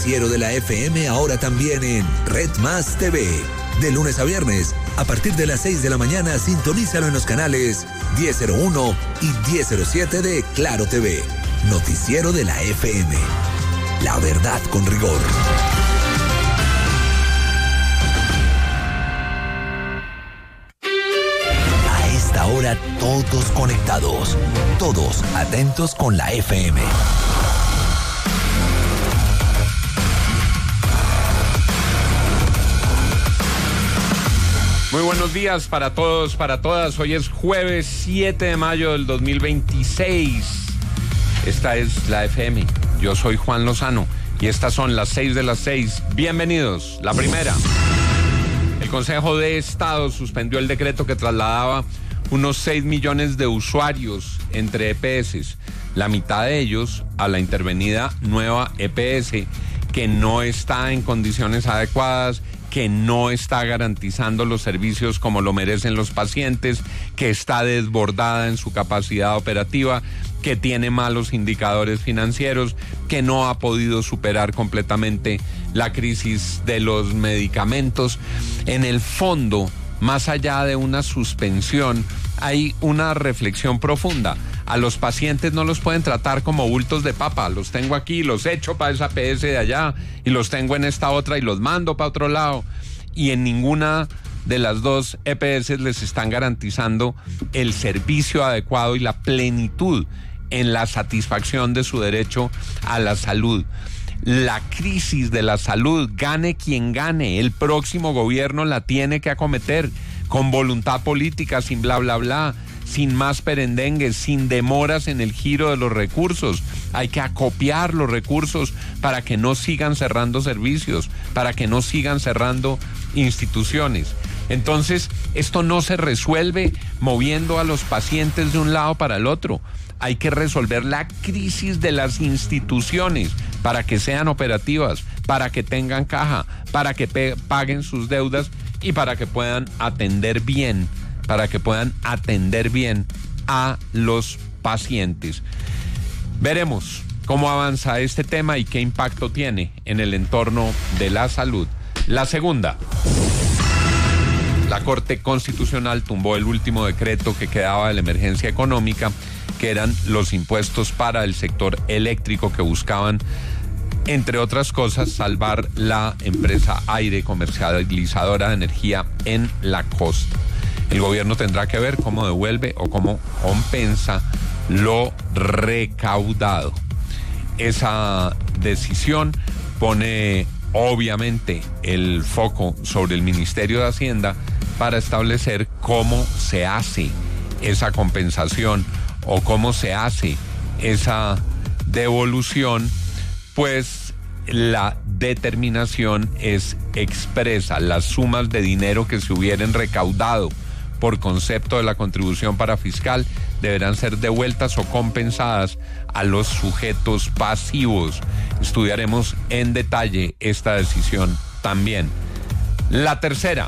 noticiero de la FM ahora también en Red Más TV. De lunes a viernes, a partir de las 6 de la mañana, sintonízalo en los canales 1001 y 1007 de Claro TV. Noticiero de la FM. La verdad con rigor. A esta hora todos conectados, todos atentos con la FM. Muy buenos días para todos, para todas. Hoy es jueves 7 de mayo del 2026. Esta es la FM. Yo soy Juan Lozano y estas son las 6 de las 6. Bienvenidos. La primera. El Consejo de Estado suspendió el decreto que trasladaba unos 6 millones de usuarios entre EPS, la mitad de ellos a la intervenida nueva EPS, que no está en condiciones adecuadas, que no está garantizando los servicios como lo merecen los pacientes, que está desbordada en su capacidad operativa, que tiene malos indicadores financieros, que no ha podido superar completamente la crisis de los medicamentos. En el fondo, más allá de una suspensión, hay una reflexión profunda. A los pacientes no los pueden tratar como bultos de papa. Los tengo aquí, los echo para esa PS de allá y los tengo en esta otra y los mando para otro lado. Y en ninguna de las dos EPS les están garantizando el servicio adecuado y la plenitud en la satisfacción de su derecho a la salud. La crisis de la salud, gane quien gane, el próximo gobierno la tiene que acometer con voluntad política, sin bla, bla, bla, sin más perendengues, sin demoras en el giro de los recursos. Hay que acopiar los recursos para que no sigan cerrando servicios, para que no sigan cerrando instituciones. Entonces, esto no se resuelve moviendo a los pacientes de un lado para el otro. Hay que resolver la crisis de las instituciones para que sean operativas, para que tengan caja, para que paguen sus deudas y para que puedan atender bien, a los pacientes. Veremos cómo avanza este tema y qué impacto tiene en el entorno de la salud. La segunda. La Corte Constitucional tumbó el último decreto que quedaba de la emergencia económica, que eran los impuestos para el sector eléctrico que buscaban, entre otras cosas, salvar la empresa Aire, comercializadora de energía en la costa. El gobierno tendrá que ver cómo devuelve o cómo compensa lo recaudado. Esa decisión pone obviamente el foco sobre el Ministerio de Hacienda para establecer cómo se hace esa compensación o cómo se hace esa devolución, pues la determinación es expresa. Las sumas de dinero que se hubieran recaudado por concepto de la contribución para fiscal deberán ser devueltas o compensadas a los sujetos pasivos. Estudiaremos en detalle esta decisión también. La tercera.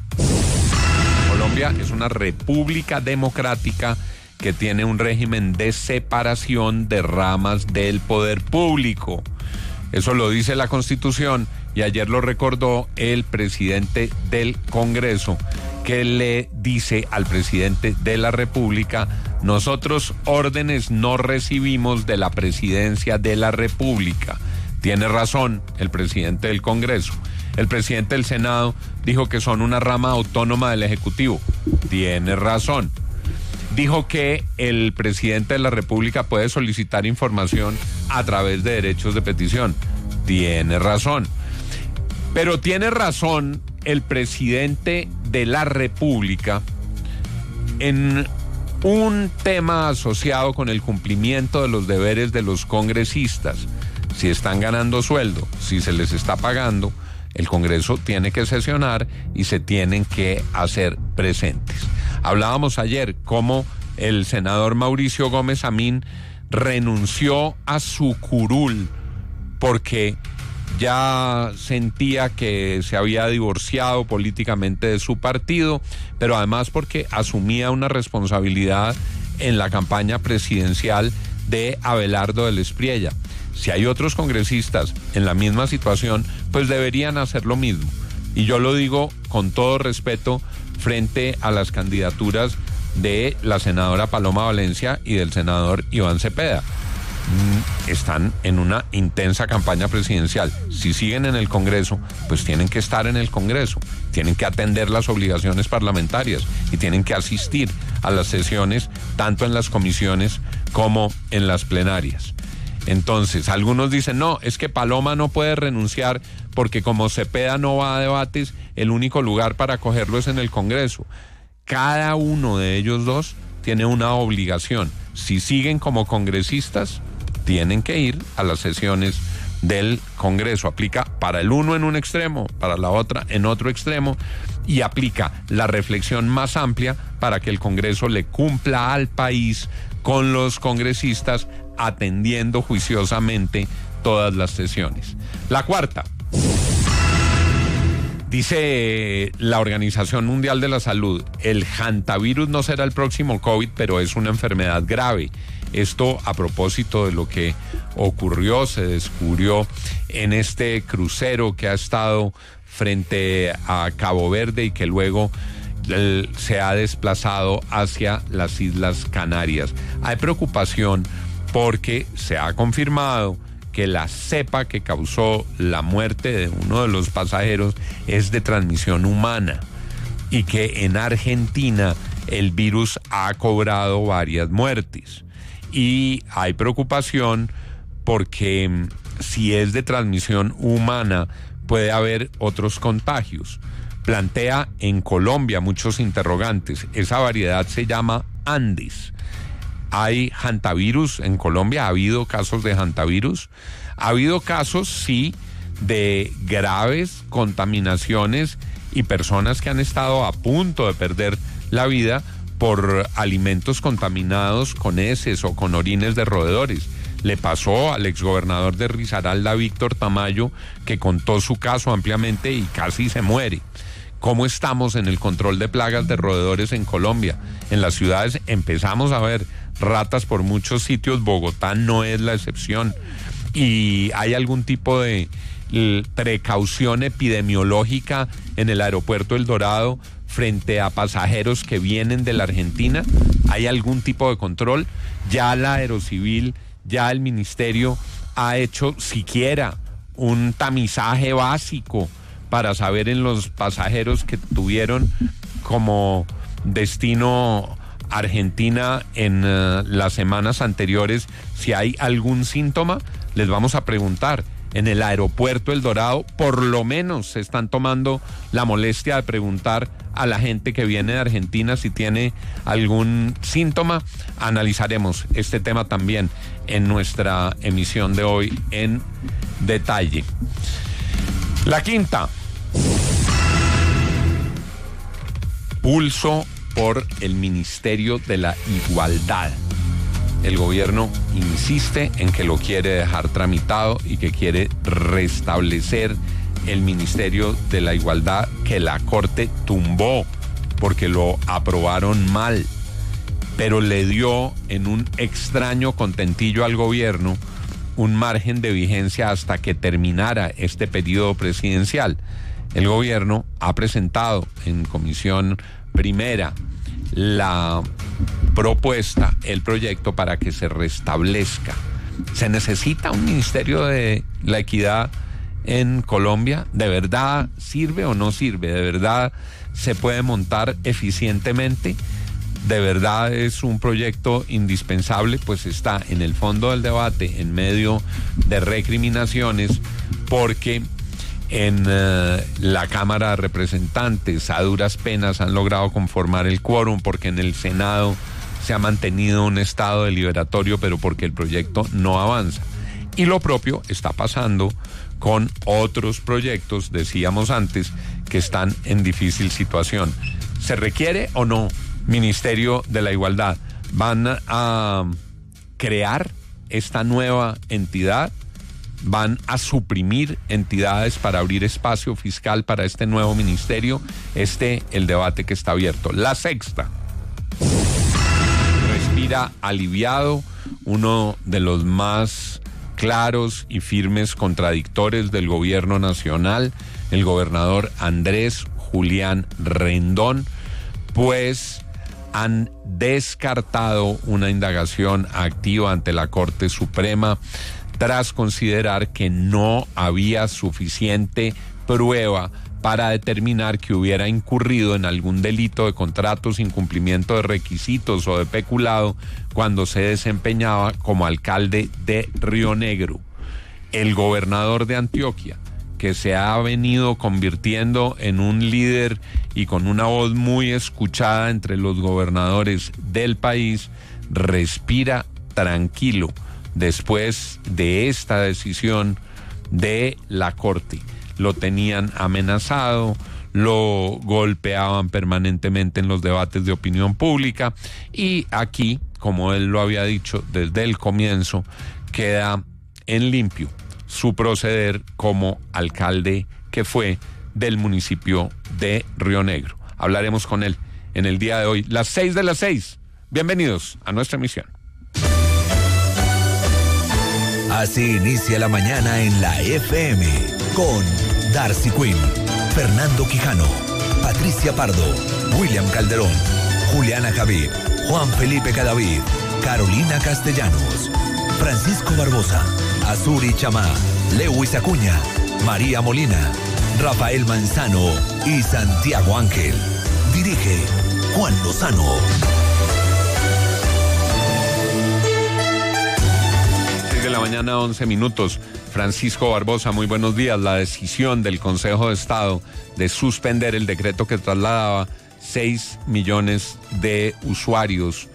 Colombia es una república democrática que tiene un régimen de separación de ramas del poder público. Eso lo dice la Constitución y ayer lo recordó el presidente del Congreso, que le dice al presidente de la República: nosotros órdenes no recibimos de la presidencia de la República. Tiene razón el presidente del Congreso. El presidente del Senado dijo que son una rama autónoma del Ejecutivo. Tiene razón. Dijo que el presidente de la República puede solicitar información a través de derechos de petición. Tiene razón. Pero tiene razón el presidente de la República en un tema asociado con el cumplimiento de los deberes de los congresistas. Si están ganando sueldo, si se les está pagando, el Congreso tiene que sesionar y se tienen que hacer presentes. Hablábamos ayer cómo el senador Mauricio Gómez Amín renunció a su curul porque ya sentía que se había divorciado políticamente de su partido, pero además porque asumía una responsabilidad en la campaña presidencial de Abelardo del Espriella. Si hay otros congresistas en la misma situación, pues deberían hacer lo mismo. Y yo lo digo con todo respeto frente a las candidaturas de la senadora Paloma Valencia y del senador Iván Cepeda. Están en una intensa campaña presidencial. Si siguen en el Congreso, pues tienen que estar en el Congreso, tienen que atender las obligaciones parlamentarias y tienen que asistir a las sesiones, tanto en las comisiones como en las plenarias. Entonces, algunos dicen, no, es que Paloma no puede renunciar porque como Cepeda no va a debates, el único lugar para cogerlo es en el Congreso. Cada uno de ellos dos tiene una obligación. Si siguen como congresistas, tienen que ir a las sesiones del Congreso. Aplica para el uno en un extremo, para la otra en otro extremo, y aplica la reflexión más amplia para que el Congreso le cumpla al país con los congresistas, atendiendo juiciosamente todas las sesiones. La cuarta. Dice la Organización Mundial de la Salud, el hantavirus no será el próximo COVID, pero es una enfermedad grave. Esto a propósito de lo que ocurrió, se descubrió en este crucero que ha estado frente a Cabo Verde y que luego se ha desplazado hacia las Islas Canarias. Hay preocupación porque se ha confirmado que la cepa que causó la muerte de uno de los pasajeros es de transmisión humana y que en Argentina el virus ha cobrado varias muertes. Y hay preocupación porque si es de transmisión humana puede haber otros contagios. Plantea en Colombia muchos interrogantes. Esa variedad se llama Andes. ¿Hay hantavirus en Colombia? ¿Ha habido casos de hantavirus? Ha habido casos, sí, de graves contaminaciones y personas que han estado a punto de perder la vida por alimentos contaminados con heces o con orines de roedores. Le pasó al exgobernador de Risaralda, Víctor Tamayo, que contó su caso ampliamente y casi se muere. ¿Cómo estamos en el control de plagas de roedores en Colombia? En las ciudades empezamos a ver ratas por muchos sitios, Bogotá no es la excepción. ¿Y hay algún tipo de precaución epidemiológica en el aeropuerto El Dorado frente a pasajeros que vienen de la Argentina? ¿Hay algún tipo de control? Ya la Aerocivil, ya el Ministerio ha hecho siquiera un tamizaje básico para saber en los pasajeros que tuvieron como destino Argentina en las semanas anteriores si hay algún síntoma. Les vamos a preguntar. En el aeropuerto El Dorado por lo menos se están tomando la molestia de preguntar a la gente que viene de Argentina si tiene algún síntoma. Analizaremos este tema también en nuestra emisión de hoy en detalle. La quinta. Pulso por el Ministerio de la Igualdad. El gobierno insiste en que lo quiere dejar tramitado y que quiere restablecer el Ministerio de la Igualdad que la Corte tumbó porque lo aprobaron mal, pero le dio en un extraño contentillo al gobierno un margen de vigencia hasta que terminara este periodo presidencial. El gobierno ha presentado en comisión primera la propuesta, el proyecto para que se restablezca. ¿Se necesita un Ministerio de la Equidad en Colombia? ¿De verdad sirve o no sirve? ¿De verdad se puede montar eficientemente? ¿De verdad es un proyecto indispensable? Pues está en el fondo del debate, en medio de recriminaciones, porque en la Cámara de Representantes a duras penas han logrado conformar el quórum, porque en el Senado se ha mantenido un estado deliberatorio, pero porque el proyecto no avanza. Y lo propio está pasando con otros proyectos, decíamos antes, que están en difícil situación. ¿Se requiere o no Ministerio de la Igualdad? ¿Van a crear esta nueva entidad? ¿Van a suprimir entidades para abrir espacio fiscal para este nuevo ministerio? El debate que está abierto. La sexta. Respira aliviado uno de los más claros y firmes contradictores del gobierno nacional, el gobernador Andrés Julián Rendón, pues han descartado una indagación activa ante la Corte Suprema tras considerar que no había suficiente prueba para determinar que hubiera incurrido en algún delito de contratos, incumplimiento de requisitos o de peculado cuando se desempeñaba como alcalde de Río Negro. El gobernador de Antioquia, que se ha venido convirtiendo en un líder y con una voz muy escuchada entre los gobernadores del país, respira tranquilo después de esta decisión de la Corte. Lo tenían amenazado, lo golpeaban permanentemente en los debates de opinión pública y aquí, como él lo había dicho desde el comienzo, queda en limpio su proceder como alcalde que fue del municipio de Río Negro. Hablaremos con él en el día de hoy, las 6 de las 6. Bienvenidos a nuestra emisión. Así inicia la mañana en la FM con Darcy Quinn, Fernando Quijano, Patricia Pardo, William Calderón, Juliana Javid, Juan Felipe Cadavid, Carolina Castellanos, Francisco Barbosa, Azuri Chamá, Lewis Acuña, María Molina, Rafael Manzano y Santiago Ángel. Dirige Juan Lozano. 6 de la mañana, 11 minutos. Francisco Barbosa, muy buenos días. La decisión del Consejo de Estado de suspender el decreto que trasladaba 6 millones de usuarios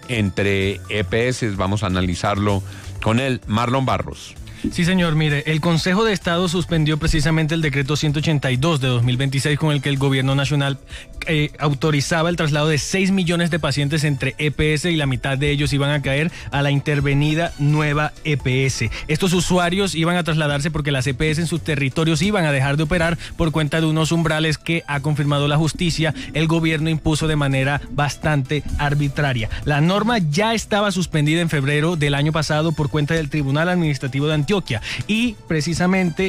entre EPS, vamos a analizarlo con él. Marlon Barros. Sí, señor, mire, el Consejo de Estado suspendió precisamente el decreto 182 de 2026 con el que el gobierno nacional autorizaba el traslado de 6 millones de pacientes entre EPS y la mitad de ellos iban a caer a la intervenida nueva EPS. Estos usuarios iban a trasladarse porque las EPS en sus territorios iban a dejar de operar por cuenta de unos umbrales que, ha confirmado la justicia, el gobierno impuso de manera bastante arbitraria. La norma ya estaba suspendida en febrero del año pasado por cuenta del Tribunal Administrativo de Antioquia y precisamente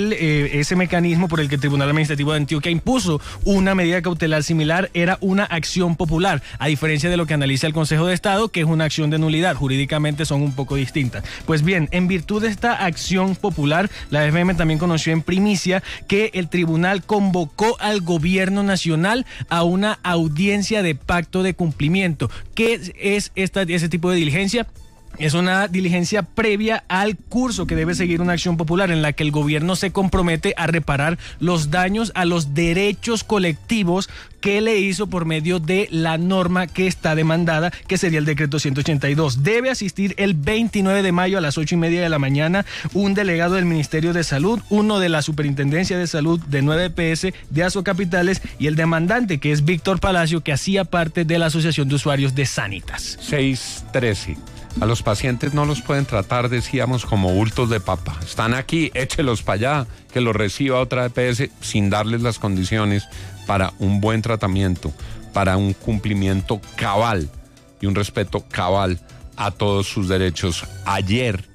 ese mecanismo por el que el Tribunal Administrativo de Antioquia impuso una medida cautelar similar era una acción popular, a diferencia de lo que analiza el Consejo de Estado, que es una acción de nulidad. Jurídicamente son un poco distintas. Pues bien, en virtud de esta acción popular, la FM también conoció en primicia que el tribunal convocó al gobierno nacional a una audiencia de pacto de cumplimiento. ¿Qué es ese tipo de diligencia? Es una diligencia previa al curso que debe seguir una acción popular en la que el gobierno se compromete a reparar los daños a los derechos colectivos que le hizo por medio de la norma que está demandada, que sería el decreto 182. Debe asistir el 29 de mayo a las 8:30 de la mañana un delegado del Ministerio de Salud, uno de la Superintendencia de Salud de 9 EPS de Azocapitales y el demandante, que es Víctor Palacio, que hacía parte de la Asociación de Usuarios de Sanitas. 6:13. A los pacientes no los pueden tratar, decíamos, como bultos de papa. Están aquí, échelos para allá, que los reciba otra EPS sin darles las condiciones para un buen tratamiento, para un cumplimiento cabal y un respeto cabal a todos sus derechos. Ayer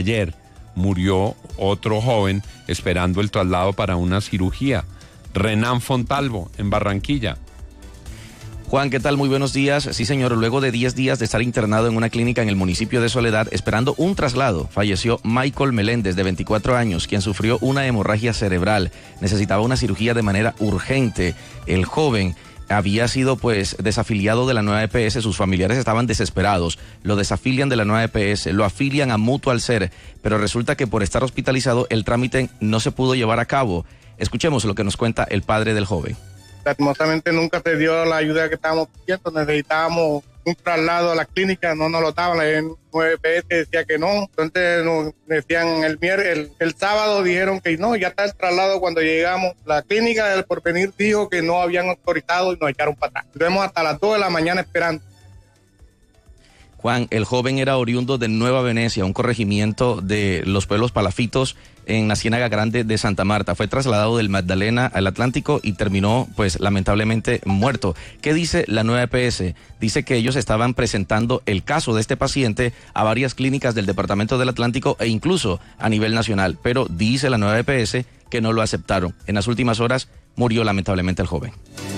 murió otro joven esperando el traslado para una cirugía. Renan Fontalvo, en Barranquilla. Juan, ¿qué tal? Muy buenos días. Sí, señor, luego de 10 días de estar internado en una clínica en el municipio de Soledad esperando un traslado, falleció Michael Meléndez, de 24 años, quien sufrió una hemorragia cerebral. Necesitaba una cirugía de manera urgente. El joven había sido desafiliado de la nueva EPS, sus familiares estaban desesperados, lo desafilian de la nueva EPS, lo afilian a Mutual Ser, pero resulta que por estar hospitalizado el trámite no se pudo llevar a cabo. Escuchemos lo que nos cuenta el padre del joven. Lastimosamente nunca se dio la ayuda que estábamos pidiendo, necesitábamos un traslado a la clínica, no nos lo daban, en 9PS decía que no, entonces nos decían el sábado dijeron que no, ya está el traslado. Cuando llegamos, la clínica del Porvenir dijo que no habían autorizado y nos echaron para atrás. Estuvimos hasta las 2 de la mañana esperando. Juan, el joven era oriundo de Nueva Venecia, un corregimiento de los pueblos palafitos en la Ciénaga Grande de Santa Marta. Fue trasladado del Magdalena al Atlántico y terminó, pues, lamentablemente muerto. ¿Qué dice la nueva EPS? Dice que ellos estaban presentando el caso de este paciente a varias clínicas del Departamento del Atlántico e incluso a nivel nacional, pero dice la nueva EPS que no lo aceptaron. En las últimas horas murió lamentablemente el joven.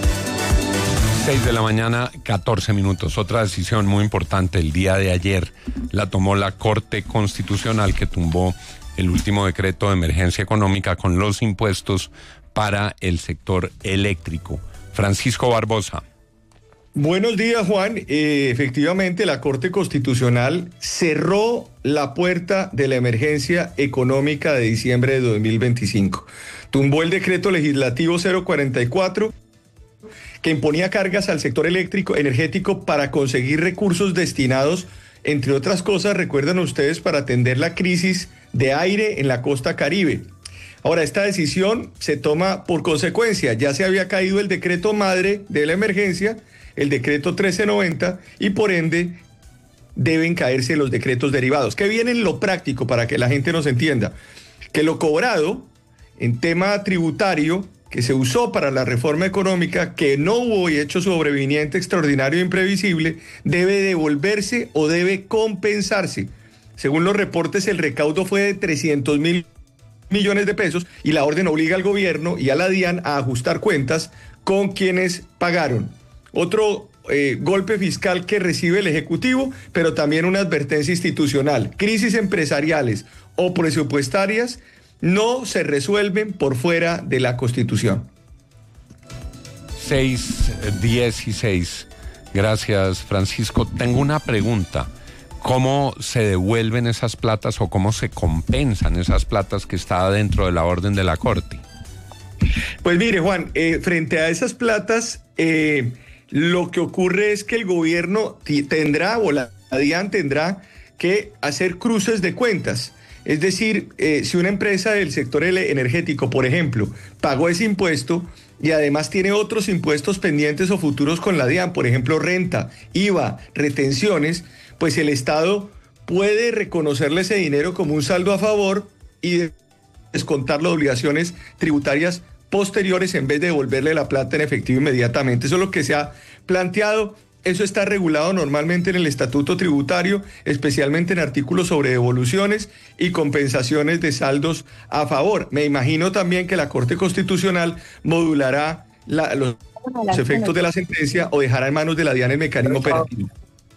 6 de la mañana, 14 minutos. Otra decisión muy importante el día de ayer la tomó la Corte Constitucional, que tumbó el último decreto de emergencia económica con los impuestos para el sector eléctrico. Francisco Barbosa. Buenos días, Juan. Efectivamente, la Corte Constitucional cerró la puerta de la emergencia económica de diciembre de 2025. Tumbó el decreto legislativo 044 que imponía cargas al sector energético para conseguir recursos destinados, entre otras cosas, recuerdan ustedes, para atender la crisis de aire en la costa Caribe. Ahora, esta decisión se toma por consecuencia. Ya se había caído el decreto madre de la emergencia, el decreto 1390, y por ende deben caerse los decretos derivados. ¿Qué viene en lo práctico para que la gente nos entienda? Que lo cobrado en tema tributario que se usó para la reforma económica, que no hubo y hecho sobreviniente extraordinario e imprevisible, debe devolverse o debe compensarse. Según los reportes, el recaudo fue de 300.000 millones de pesos y la orden obliga al gobierno y a la DIAN a ajustar cuentas con quienes pagaron. Otro golpe fiscal que recibe el Ejecutivo, pero también una advertencia institucional. Crisis empresariales o presupuestarias no se resuelven por fuera de la Constitución. 6:16. Gracias, Francisco. Tengo una pregunta. ¿Cómo se devuelven esas platas o cómo se compensan esas platas que está dentro de la orden de la Corte? Pues mire, Juan, frente a esas platas, lo que ocurre es que el gobierno tendrá, o la DIAN tendrá que hacer cruces de cuentas. Es decir, si una empresa del sector energético, por ejemplo, pagó ese impuesto y además tiene otros impuestos pendientes o futuros con la DIAN, por ejemplo, renta, IVA, retenciones, pues el Estado puede reconocerle ese dinero como un saldo a favor y descontar las obligaciones tributarias posteriores en vez de devolverle la plata en efectivo inmediatamente. Eso es lo que se ha planteado. Eso está regulado normalmente en el Estatuto Tributario, especialmente en artículos sobre devoluciones y compensaciones de saldos a favor. Me imagino también que la Corte Constitucional modulará los efectos de la sentencia o dejará en manos de la DIAN el mecanismo operativo.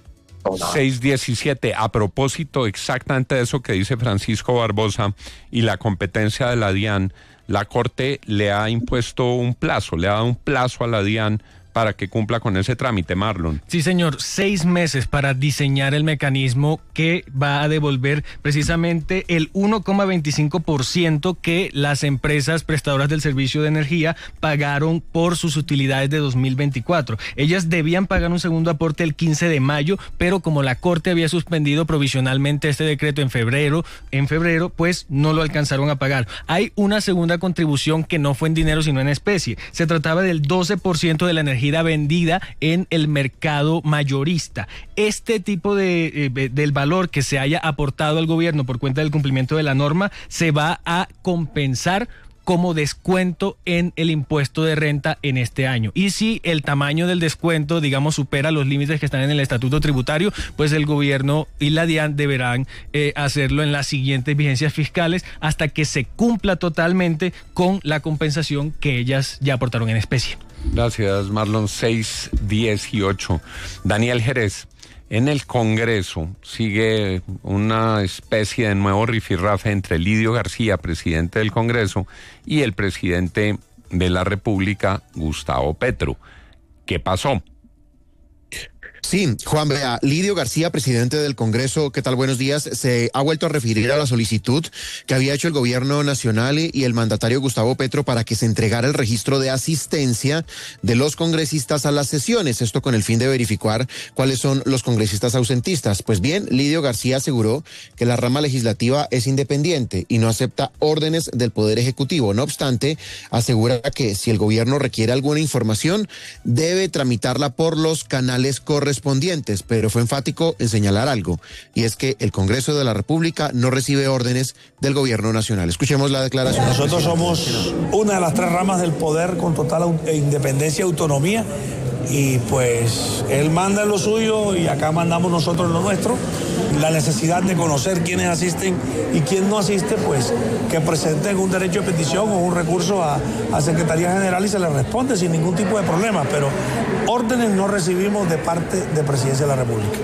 6:17. A propósito exactamente de eso que dice Francisco Barbosa y la competencia de la DIAN, la Corte le ha impuesto un plazo, le ha dado un plazo a la DIAN para que cumpla con ese trámite, Marlon. Sí, señor, 6 meses para diseñar el mecanismo que va a devolver precisamente el 1,25% que las empresas prestadoras del servicio de energía pagaron por sus utilidades de 2024. Ellas debían pagar un segundo aporte el 15 de mayo, pero como la Corte había suspendido provisionalmente este decreto en febrero, pues no lo alcanzaron a pagar. Hay una segunda contribución que no fue en dinero, sino en especie. Se trataba del 12% de la energía vendida en el mercado mayorista. Este tipo del valor que se haya aportado al gobierno por cuenta del cumplimiento de la norma se va a compensar como descuento en el impuesto de renta en este año. Y si el tamaño del descuento, digamos, supera los límites que están en el Estatuto Tributario, pues el gobierno y la DIAN deberán hacerlo en las siguientes vigencias fiscales hasta que se cumpla totalmente con la compensación que ellas ya aportaron en especie. Gracias, Marlon. 6:18. Daniel Jerez. En el Congreso sigue una especie de nuevo rifirrafe entre Lidio García, presidente del Congreso, y el presidente de la República, Gustavo Petro. ¿Qué pasó? Sí, Juan, vea, Lidio García, presidente del Congreso, ¿qué tal? Buenos días. Se ha vuelto a referir a la solicitud que había hecho el gobierno nacional y el mandatario Gustavo Petro para que se entregara el registro de asistencia de los congresistas a las sesiones, esto con el fin de verificar cuáles son los congresistas ausentistas. Pues bien, Lidio García aseguró que la rama legislativa es independiente y no acepta órdenes del Poder Ejecutivo. No obstante, asegura que si el gobierno requiere alguna información, debe tramitarla por los canales correspondientes. correspondientes, pero fue enfático en señalar algo, y es que el Congreso de la República no recibe órdenes del gobierno nacional. Escuchemos la declaración. Nosotros somos una de las tres ramas del poder con total independencia y autonomía, y pues él manda lo suyo y acá mandamos nosotros lo nuestro. La necesidad de conocer quiénes asisten y quién no asiste, pues que presenten un derecho de petición o un recurso a Secretaría General y se les responde sin ningún tipo de problema, pero órdenes no recibimos de parte de Presidencia de la República.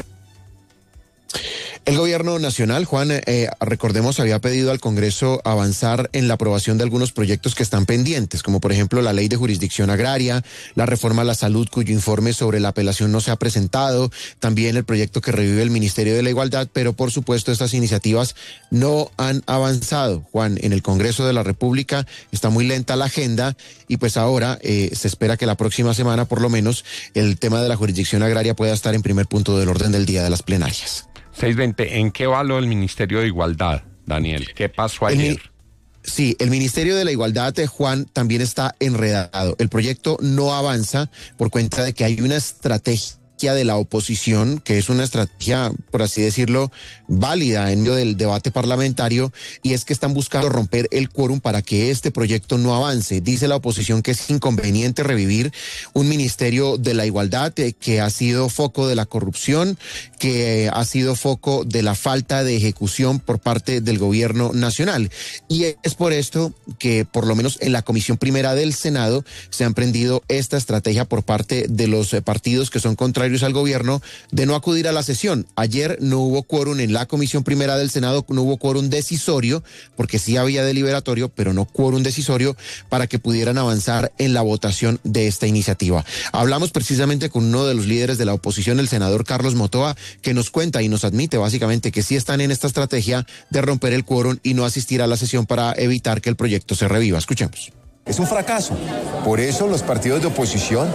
El gobierno nacional, Juan, recordemos, había pedido al Congreso avanzar en la aprobación de algunos proyectos que están pendientes, como por ejemplo la ley de jurisdicción agraria, la reforma a la salud, cuyo informe sobre la apelación no se ha presentado, también el proyecto que revive el Ministerio de la Igualdad, pero por supuesto estas iniciativas no han avanzado. Juan, en el Congreso de la República está muy lenta la agenda y pues ahora se espera que la próxima semana por lo menos el tema de la jurisdicción agraria pueda estar en primer punto del orden del día de las plenarias. 620, ¿en qué va lo del Ministerio de Igualdad, Daniel? ¿Qué pasó ayer? Sí, el Ministerio de la Igualdad, Juan, también está enredado. El proyecto no avanza por cuenta de que hay una estrategia de la oposición, que es una estrategia, por así decirlo, válida en medio del debate parlamentario, y es que están buscando romper el quórum para que este proyecto no avance. Dice la oposición que es inconveniente revivir un Ministerio de la Igualdad que ha sido foco de la corrupción, que ha sido foco de la falta de ejecución por parte del gobierno nacional. Y es por esto que, por lo menos en la Comisión Primera del Senado, se ha emprendido esta estrategia por parte de los partidos que son contrarios al gobierno de no acudir a la sesión. Ayer no hubo quórum en la Comisión Primera del Senado, no hubo quórum decisorio, porque sí había deliberatorio, pero no quórum decisorio para que pudieran avanzar en la votación de esta iniciativa. Hablamos precisamente con uno de los líderes de la oposición, el senador Carlos Motoa, que nos cuenta y nos admite básicamente que sí están en esta estrategia de romper el quórum y no asistir a la sesión para evitar que el proyecto se reviva. Escuchemos. Es un fracaso. Por eso los partidos de oposición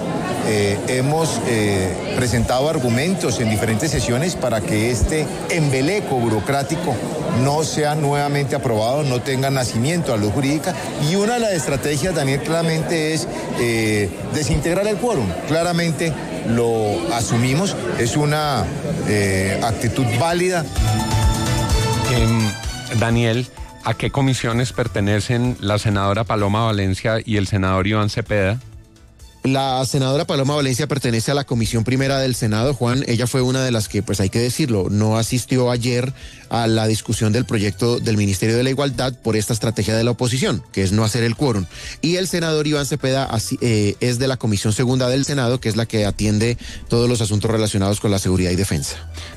hemos presentado argumentos en diferentes sesiones para que este embeleco burocrático no sea nuevamente aprobado, no tenga nacimiento a luz jurídica. Y una de las estrategias, Daniel, claramente es desintegrar el quórum. Claramente lo asumimos, es una actitud válida. Daniel, ¿a qué comisiones pertenecen la senadora Paloma Valencia y el senador Iván Cepeda? La senadora Paloma Valencia pertenece a la Comisión Primera del Senado, Juan. Ella fue una de las que, pues hay que decirlo, no asistió ayer a la discusión del proyecto del Ministerio de la Igualdad por esta estrategia de la oposición, que es no hacer el quórum. Y el senador Iván Cepeda es de la Comisión Segunda del Senado, que es la que atiende todos los asuntos relacionados con la seguridad y defensa.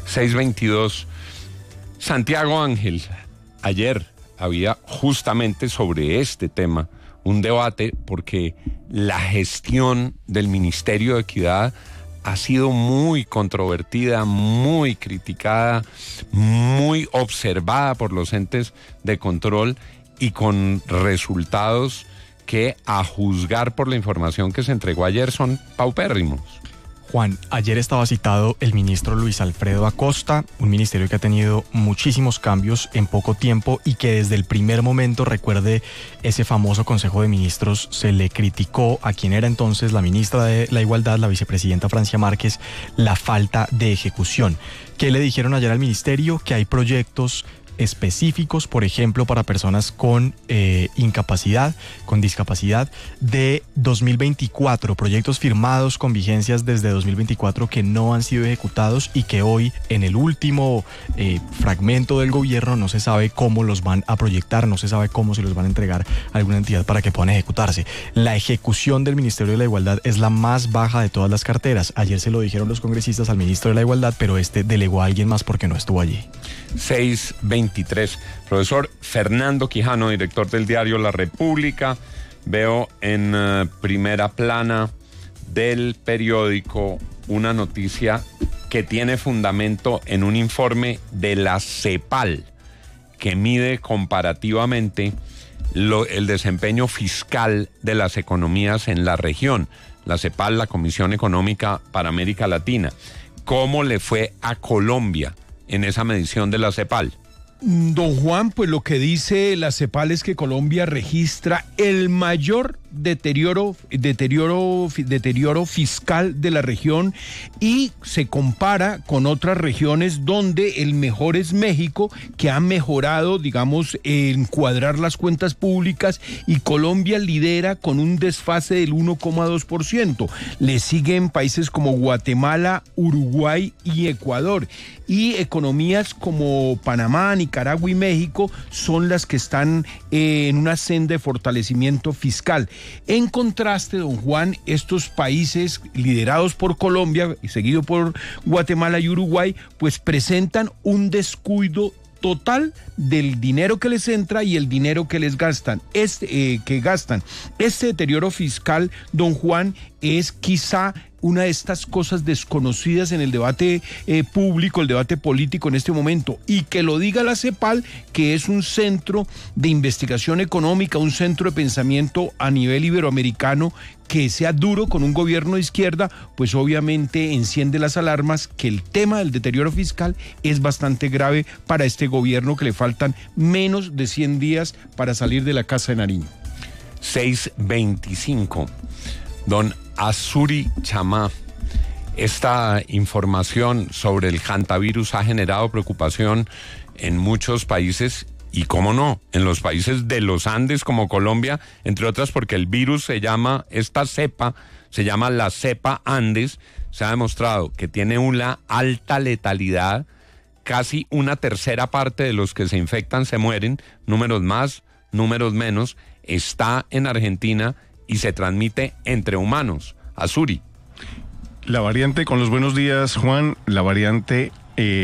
622. Santiago Ángel, ayer había justamente sobre este tema un debate porque la gestión del Ministerio de Equidad ha sido muy controvertida, muy criticada, muy observada por los entes de control y con resultados que, a juzgar por la información que se entregó ayer, son paupérrimos. Juan, ayer estaba citado el ministro Luis Alfredo Acosta, un ministerio que ha tenido muchísimos cambios en poco tiempo y que desde el primer momento, recuerde ese famoso Consejo de Ministros, se le criticó a quien era entonces la ministra de la Igualdad, la vicepresidenta Francia Márquez, la falta de ejecución. ¿Qué le dijeron ayer al ministerio? Que hay proyectos específicos, por ejemplo, para personas con incapacidad, con discapacidad, de 2024, proyectos firmados con vigencias desde 2024 que no han sido ejecutados y que hoy, en el último fragmento del gobierno, no se sabe cómo los van a proyectar, no se sabe cómo se los van a entregar a alguna entidad para que puedan ejecutarse. La ejecución del Ministerio de la Igualdad es la más baja de todas las carteras. Ayer se lo dijeron los congresistas al ministro de la Igualdad, pero este delegó a alguien más porque no estuvo allí. 623. Profesor Fernando Quijano, director del diario La República. Veo en primera plana del periódico una noticia que tiene fundamento en un informe de la CEPAL que mide comparativamente el desempeño fiscal de las economías en la región. La CEPAL, la Comisión Económica para América Latina. ¿Cómo le fue a Colombia en esa medición de la CEPAL? Don Juan, pues lo que dice la CEPAL es que Colombia registra el mayor deterioro fiscal de la región y se compara con otras regiones donde el mejor es México, que ha mejorado, digamos, en cuadrar las cuentas públicas, y Colombia lidera con un desfase del 1,2%. Le siguen países como Guatemala, Uruguay y Ecuador. Y economías como Panamá, Nicaragua y México son las que están en una senda de fortalecimiento fiscal. En contraste, don Juan, estos países liderados por Colombia y seguido por Guatemala y Uruguay, pues presentan un descuido total del dinero que les entra y el dinero que les gastan. Este deterioro fiscal, don Juan, es quizá una de estas cosas desconocidas en el debate público, el debate político en este momento, y que lo diga la CEPAL, que es un centro de investigación económica, un centro de pensamiento a nivel iberoamericano, que sea duro con un gobierno de izquierda, pues obviamente enciende las alarmas que el tema del deterioro fiscal es bastante grave para este gobierno, que le faltan menos de 100 días para salir de la Casa de Nariño. 6:25. Don Azuri Chamá, esta información sobre el hantavirus ha generado preocupación en muchos países y, cómo no, en los países de los Andes como Colombia, entre otras porque el virus esta cepa se llama la cepa Andes. Se ha demostrado que tiene una alta letalidad, casi una tercera parte de los que se infectan se mueren, números más, números menos. Está en Argentina y se transmite entre humanos. Azuri. La variante, con los buenos días, Juan, la variante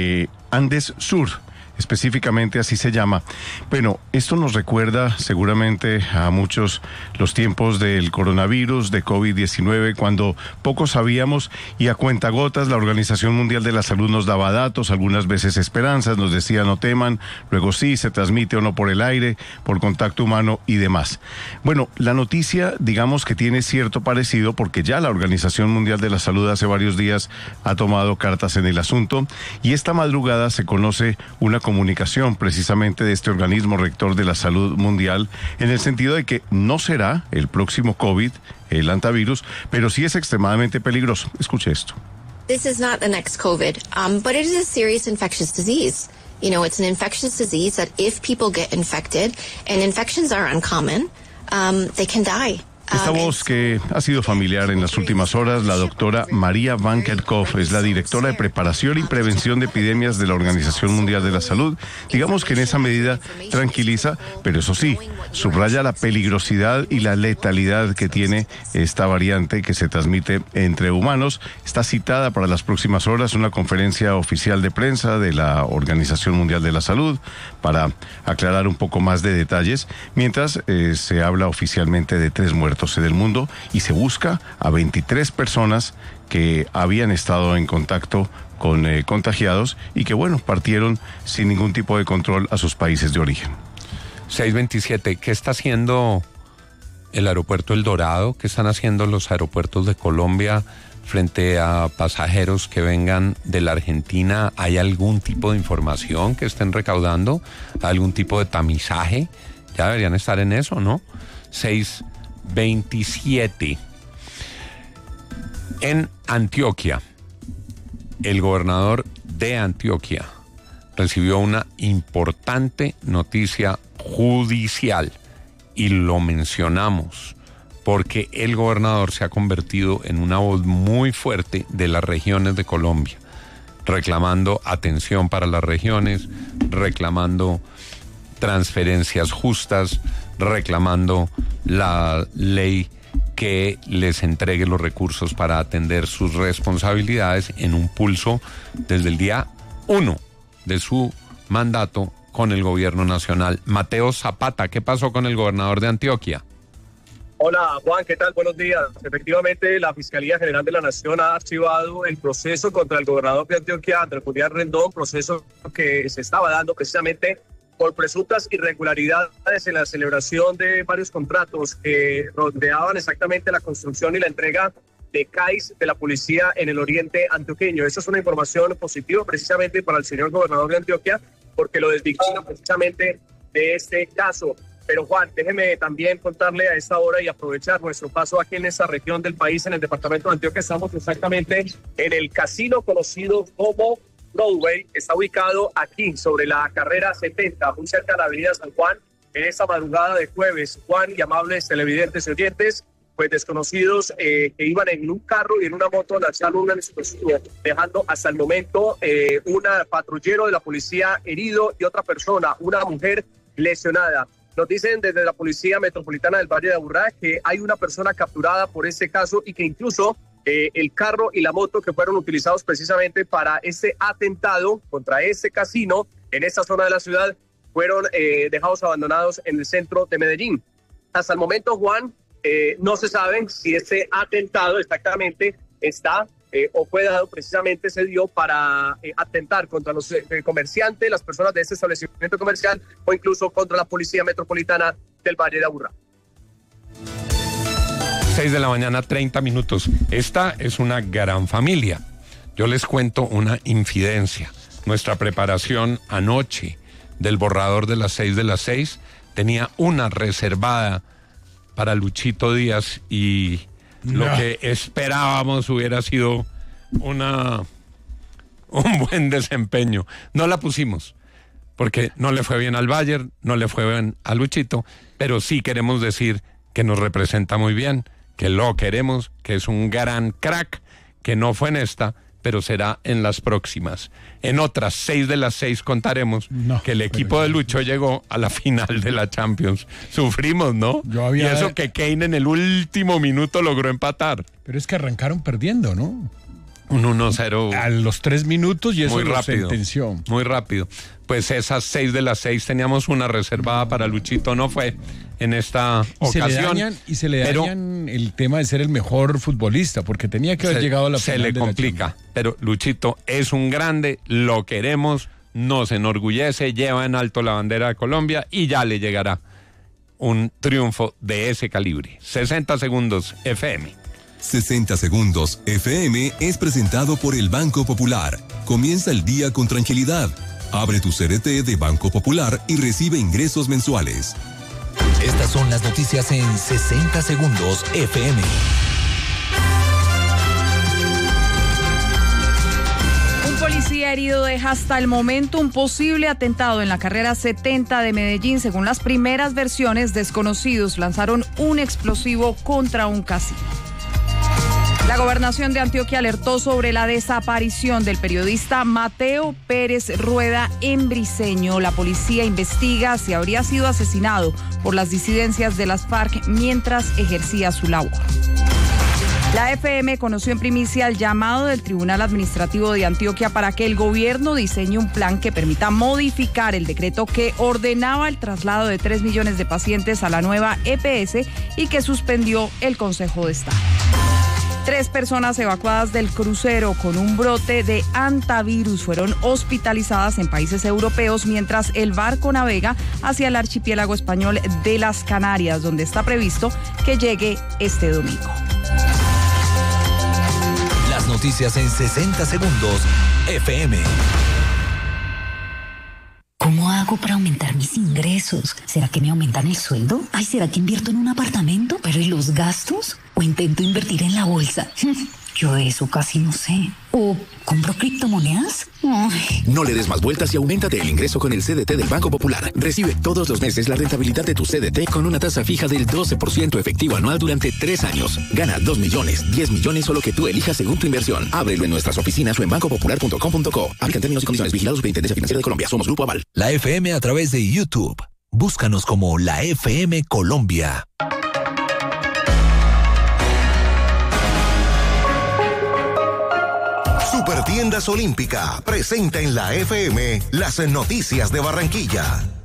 Andes Sur, específicamente así se llama. Bueno, esto nos recuerda seguramente a muchos los tiempos del coronavirus, de COVID-19, cuando poco sabíamos y a cuentagotas la Organización Mundial de la Salud nos daba datos, algunas veces esperanzas, nos decía no teman, luego sí, se transmite o no por el aire, por contacto humano y demás. Bueno, la noticia, digamos que tiene cierto parecido porque ya la Organización Mundial de la Salud hace varios días ha tomado cartas en el asunto, y esta madrugada se conoce una comunicación precisamente de este organismo rector de la salud mundial, en el sentido de que no será el próximo COVID, el hantavirus, pero sí es extremadamente peligroso. Escuche esto. This is not the next COVID, but it is a serious infectious disease. You know, it's an infectious disease that if people get infected, and infections are uncommon, they can die. Esta voz que ha sido familiar en las últimas horas, la doctora María Van Kerkhove, es la directora de preparación y prevención de epidemias de la Organización Mundial de la Salud. Digamos que en esa medida tranquiliza, pero eso sí, subraya la peligrosidad y la letalidad que tiene esta variante que se transmite entre humanos. Está citada para las próximas horas una conferencia oficial de prensa de la Organización Mundial de la Salud para aclarar un poco más de detalles, mientras se habla oficialmente de 3 muertos en el mundo y se busca a 23 personas que habían estado en contacto con contagiados y que, bueno, partieron sin ningún tipo de control a sus países de origen. 6:27, ¿qué está haciendo el aeropuerto El Dorado? ¿Qué están haciendo los aeropuertos de Colombia frente a pasajeros que vengan de la Argentina? ¿Hay algún tipo de información que estén recaudando? ¿Algún tipo de tamizaje? Ya deberían estar en eso, ¿no? 6:27. En Antioquia, el gobernador de Antioquia recibió una importante noticia judicial y lo mencionamos porque el gobernador se ha convertido en una voz muy fuerte de las regiones de Colombia, reclamando atención para las regiones, reclamando transferencias justas, reclamando la ley que les entregue los recursos para atender sus responsabilidades en un pulso desde el día 1 de su mandato con el gobierno nacional. Mateo Zapata, ¿qué pasó con el gobernador de Antioquia? Hola Juan, ¿qué tal? Buenos días. Efectivamente, la Fiscalía General de la Nación ha archivado el proceso contra el gobernador de Antioquia, Andrés Julián Rendón, proceso que se estaba dando precisamente por presuntas irregularidades en la celebración de varios contratos que rodeaban exactamente la construcción y la entrega de CAIS de la policía en el oriente antioqueño. Eso es una información positiva precisamente para el señor gobernador de Antioquia, porque lo desvincula precisamente de este caso. Pero Juan, déjeme también contarle a esta hora y aprovechar nuestro paso aquí en esta región del país, en el departamento de Antioquia. Estamos exactamente en el casino conocido como Broadway. Está ubicado aquí sobre la carrera 70, muy cerca de la avenida San Juan, en esta madrugada de jueves. Juan y amables televidentes y oyentes, pues desconocidos que iban en un carro y en una moto lanzaron un explosivo, dejando hasta el momento un patrullero de la policía herido y otra persona, una mujer, lesionada. Nos dicen desde la Policía Metropolitana del Valle de Aburrá que hay una persona capturada por este caso y que incluso el carro y la moto que fueron utilizados precisamente para este atentado contra este casino en esta zona de la ciudad fueron dejados abandonados en el centro de Medellín. Hasta el momento, Juan, no se sabe si este atentado exactamente está o fue dado precisamente, se dio para atentar contra los comerciantes, las personas de este establecimiento comercial o incluso contra la Policía Metropolitana del Valle de Aburrá. 6 de la mañana, 30 minutos. Esta es una gran familia. Yo les cuento una infidencia. Nuestra preparación anoche del borrador de las 6 de las 6 tenía una reservada para Luchito Díaz y lo que esperábamos hubiera sido un buen desempeño. No la pusimos porque no le fue bien al Bayern, no le fue bien a Luchito, pero sí queremos decir que nos representa muy bien, que lo queremos, que es un gran crack, que no fue en esta, pero será en las próximas. En otras 6 de las 6 contaremos que el equipo de Lucho llegó a la final de la Champions. Sufrimos, ¿no? Y eso que Kane en el último minuto logró empatar. Pero es que arrancaron perdiendo, ¿no? Un 1-0. A los 3 minutos y eso muy lo rápido, sentenció. Muy rápido. Pues esas 6 de las 6 teníamos una reservada para Luchito, no fue en esta ocasión. Se le dañan el tema de ser el mejor futbolista, porque tenía que haber llegado a la final. Se le complica, pero Luchito es un grande, lo queremos, nos enorgullece, lleva en alto la bandera de Colombia y ya le llegará un triunfo de ese calibre. 60 segundos FM. 60 segundos FM es presentado por el Banco Popular. Comienza el día con tranquilidad. Abre tu CDT de Banco Popular y recibe ingresos mensuales. Estas son las noticias en 60 segundos FM. Un policía herido deja hasta el momento un posible atentado en la carrera 70 de Medellín. Según las primeras versiones, desconocidos lanzaron un explosivo contra un casino. La gobernación de Antioquia alertó sobre la desaparición del periodista Mateo Pérez Rueda en Briceño. La policía investiga si habría sido asesinado por las disidencias de las FARC mientras ejercía su labor. La FM conoció en primicia el llamado del Tribunal Administrativo de Antioquia para que el gobierno diseñe un plan que permita modificar el decreto que ordenaba el traslado de 3 millones de pacientes a la nueva EPS y que suspendió el Consejo de Estado. 3 personas evacuadas del crucero con un brote de hantavirus fueron hospitalizadas en países europeos mientras el barco navega hacia el archipiélago español de las Canarias, donde está previsto que llegue este domingo. Las noticias en 60 segundos FM. ¿Cómo hago para aumentar mis ingresos? ¿Será que me aumentan el sueldo? Ay, ¿será que invierto en un apartamento? ¿Pero y los gastos? ¿O intento invertir en la bolsa? Yo de eso casi no sé. ¿O compro criptomonedas? Ay. No le des más vueltas y auméntate el ingreso con el CDT del Banco Popular. Recibe todos los meses la rentabilidad de tu CDT con una tasa fija del 12% efectivo anual durante 3 años. Gana 2 millones, 10 millones o lo que tú elijas según tu inversión. Ábrelo en nuestras oficinas o en bancopopular.com.co. Aplican términos y condiciones. Vigilados Superintendencia Financiera de Colombia. Somos Grupo Aval. La FM a través de YouTube. Búscanos como La FM Colombia. Supertiendas Olímpica presenta en la FM las noticias de Barranquilla.